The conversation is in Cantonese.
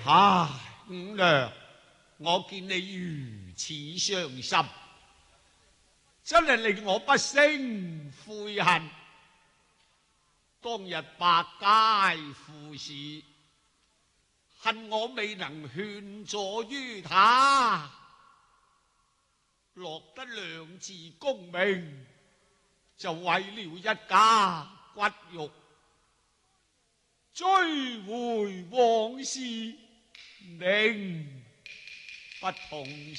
唉，五娘，我見你如此傷心，真係令我不勝悔恨。當日百佳赴試，恨我未能勸阻於他，落得兩字功名，就為了一家骨肉，追回往事，寧不同